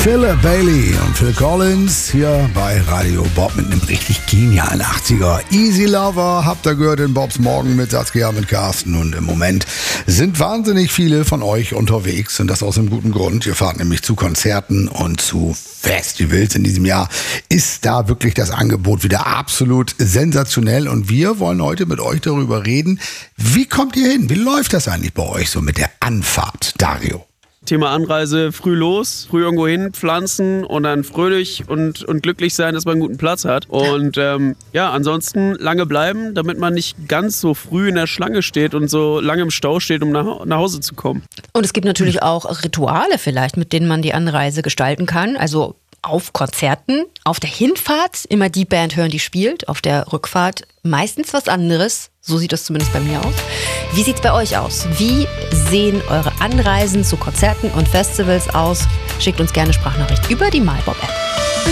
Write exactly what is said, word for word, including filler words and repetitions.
Philip Bailey und Phil Collins hier bei Radio Bob mit einem richtig genialen achtziger. Easy Lover, habt ihr gehört in Bobs Morgen mit Saskia, mit Carsten. Und im Moment sind wahnsinnig viele von euch unterwegs und das aus einem guten Grund. Ihr fahrt nämlich zu Konzerten und zu Festivals. In diesem Jahr ist da wirklich das Angebot wieder absolut sensationell und wir wollen heute mit euch darüber reden, wie kommt ihr hin? Wie läuft das eigentlich bei euch so mit der Anfahrt, Dario? Thema Anreise, früh los, früh irgendwo hin pflanzen und dann fröhlich und, und glücklich sein, dass man einen guten Platz hat. Und ähm, ja, ansonsten lange bleiben, damit man nicht ganz so früh in der Schlange steht und so lange im Stau steht, um nach, nach Hause zu kommen. Und es gibt natürlich auch Rituale vielleicht, mit denen man die Anreise gestalten kann. Also auf Konzerten, auf der Hinfahrt immer die Band hören, die spielt, auf der Rückfahrt meistens was anderes. So sieht das zumindest bei mir aus. Wie sieht's bei euch aus? Wie sehen eure Anreisen zu Konzerten und Festivals aus? Schickt uns gerne Sprachnachricht über die MyBob-App.